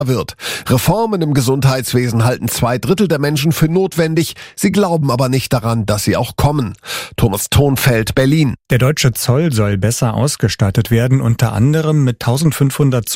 wird. Reformen im Gesundheitswesen halten 2/3 der Menschen für notwendig. Sie glauben aber nicht daran, dass sie auch kommen. Thomas Thonfeld, Berlin. Der deutsche Zoll soll besser ausgestattet werden, unter anderem mit 1500